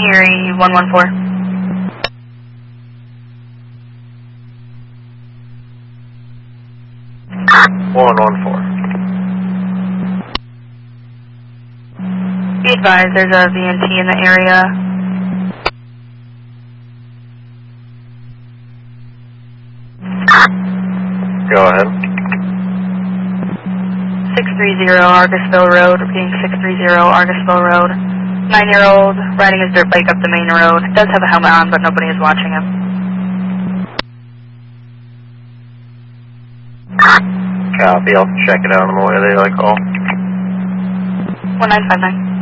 Erie 114. 114. Be advised, there's a VNT in the area. Go ahead. 630 Argusville Road, repeating 630 Argusville Road. 9-year-old riding his dirt bike up the main road. Does have a helmet on, but nobody is watching him. Copy, I'll check it out on the way they like call. 1959.